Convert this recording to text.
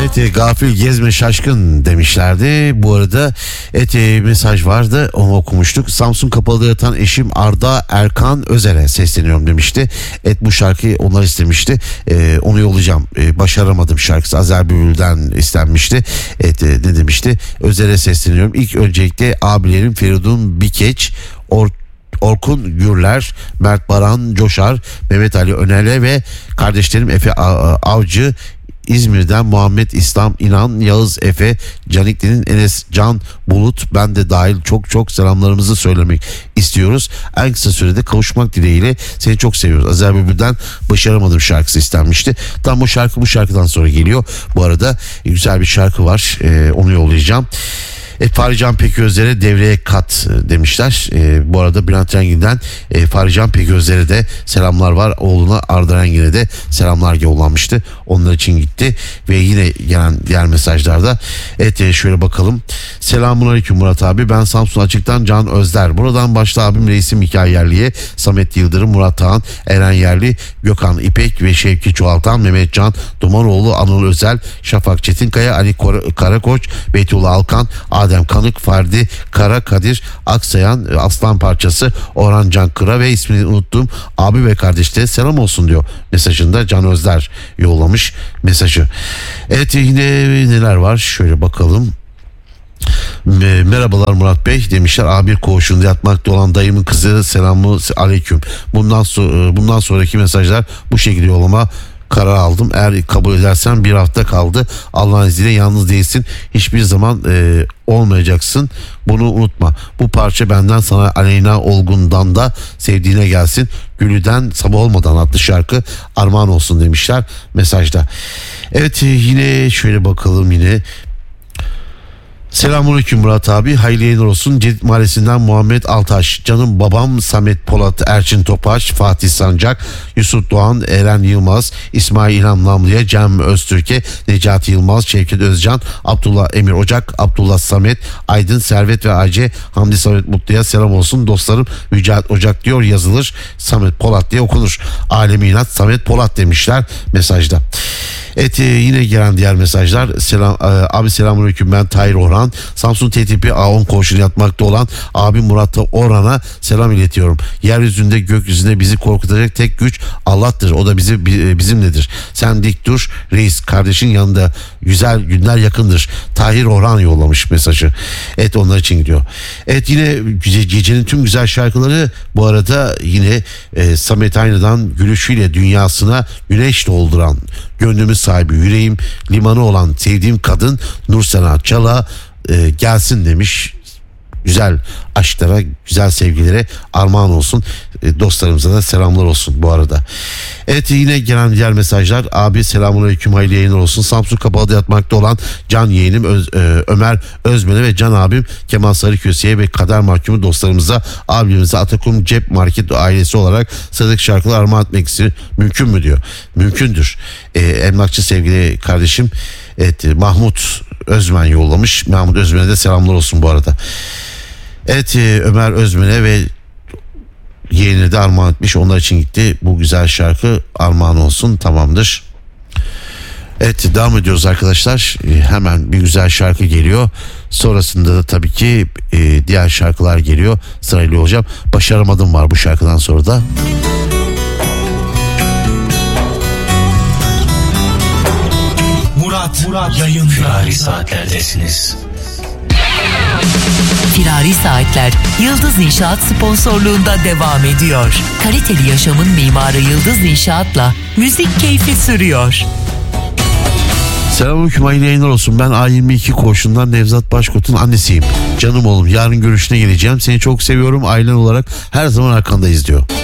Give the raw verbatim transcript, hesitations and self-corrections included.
Evet, e, gafil gezme şaşkın demişlerdi. Bu arada et e, mesaj vardı, onu okumuştuk. Samsun Kapalı'da yatan eşim Arda Erkan Özer'e sesleniyorum demişti. Et bu şarkıyı onlar istemişti. E, onu yollayacağım. E, başaramadım şarkısı. Azer Bülbül'den istenmişti. Et e, ne demişti? Özer'e sesleniyorum. İlk öncelikle abilerim Feridun Bikeç, Or Orkun Gürler, Mert Baran Coşar, Mehmet Ali Öner'e ve kardeşlerim Efe Avcı, İzmir'den Muhammed İslam İnan, Yağız Efe, Canikli'nin Enes Can Bulut, ben de dahil çok çok selamlarımızı söylemek istiyoruz. En kısa sürede kavuşmak dileğiyle seni çok seviyoruz. Azer Bülbül'den Başaramadım şarkısı istenmişti. Tam bu şarkı bu şarkıdan sonra geliyor. Bu arada güzel bir şarkı var. Ee, onu yollayacağım. E, Fahrican Peközler'e devreye kat demişler. E, bu arada Bülent Rengin'den e, Fahrican Peközler'e de selamlar var. Oğluna Arda Rengin'e de selamlar yollanmıştı. Onlar için gitti. Ve yine gelen diğer mesajlarda evet e, şöyle bakalım. Selamünaleyküm Murat abi. Ben Samsun Açık'tan Can Özler. Buradan başta abim Reisim Mikail Yerli'ye, Samet Yıldırım, Murat Tağan, Eren Yerli, Gökhan İpek ve Şevki Çoğaltan, Mehmet Can Dumanoğlu, Anıl Özel, Şafak Çetinkaya, Ali Karakoç, Beytullah Alkan, Adem Kanık, Ferdi Kara, Kadir Aksayan, Aslan Parçası, Orhan Can Kıra ve ismini unuttuğum abi ve kardeşlere selam olsun diyor mesajında. Can Özler yollamış mesajı. Evet, yine neler var şöyle bakalım. Merhabalar Murat Bey demişler. A bir koğuşunda yatmakta olan dayımın kızı, selamı aleyküm. Bundan sonra bundan sonraki mesajlar bu şekilde yollama karar aldım. Eğer kabul edersen bir hafta kaldı. Allah'ın izniyle yalnız değilsin. Hiçbir zaman e, olmayacaksın. Bunu unutma. Bu parça benden sana, Aleyna Olgun'dan da sevdiğine gelsin. Gülü'den Sabah Olmadan adlı şarkı armağan olsun demişler mesajda. Evet, yine şöyle bakalım yine. Selamünaleyküm Murat abi. Hayırlı yayınlar olsun. Cedid Mahallesi'nden Muhammed Altaş. Canım babam Samet Polat, Erçin Topaç, Fatih Sancak, Yusuf Doğan, Eren Yılmaz, İsmail İlhan Namlı'ya, Cem Öztürk'e, Necati Yılmaz, Şevket Özcan, Abdullah Emir Ocak, Abdullah Samet, Aydın Servet ve Ayce, Hamdi Samet Mutlu'ya selam olsun. Dostlarım Mücahit Ocak diyor, yazılır. Samet Polat diye okunur. Alemi inat Samet Polat demişler mesajda. Evet, yine gelen diğer mesajlar. Selam abi, selamünaleyküm, ben Tahir Orhan. Samsun T T P A on koğuşunda yatmakta olan abi Murat Orhan'a selam iletiyorum. Yeryüzünde gökyüzünde bizi korkutacak tek güç Allah'tır. O da bizi bizimledir. Sen dik dur reis, kardeşin yanında güzel günler yakındır. Tahir Orhan yollamış mesajı. Evet, onlar için gidiyor. Evet, yine gecenin tüm güzel şarkıları bu arada yine e, Samet Aynı'dan gülüşüyle dünyasına güneş dolduran, gönlümüz sahibi, yüreğim limanı olan sevdiğim kadın Nursena Çala e, gelsin demiş. Güzel aşklara, güzel sevgilere armağan olsun. E, dostlarımıza da selamlar olsun bu arada. Evet, yine gelen diğer mesajlar. Abi selamünaleyküm, hayırlı yayınlar olsun. Samsun Kapalı'da yatmakta olan can yeğenim Öz, e, Ömer Özmen'e ve can abim Kemal Sarıköse'ye ve kader mahkumu dostlarımıza, abimize, Atakum Cep Market ailesi olarak sıradaki şarkıları armağan etmek istiyor. Mümkün mü diyor. Mümkündür. E, emlakçı sevgili kardeşim evet, Mahmut Özmen yollamış. Mahmut Özmen'e de selamlar olsun bu arada. Evet, Ömer Özmen'e ve yeğenine de armağan etmiş. Onlar için gitti. Bu güzel şarkı armağan olsun. Tamamdır. Evet, devam ediyoruz arkadaşlar. Hemen bir güzel şarkı geliyor. Sonrasında da tabii ki e, diğer şarkılar geliyor. Sırayla olacağım. Başaramadım var bu şarkıdan sonra da. Murat, Murat yayın firari saatlerdesiniz. Firari Saatler Yıldız İnşaat sponsorluğunda devam ediyor. Kaliteli yaşamın mimarı Yıldız İnşaat'la müzik keyfi sürüyor. Selamünaleyküm, hayırlı yayınlar olsun. Ben A yirmi iki koğuşundan Nevzat Başkot'un annesiyim. Canım oğlum, yarın görüşüne geleceğim. Seni çok seviyorum. Ailen olarak her zaman arkandayız diyor.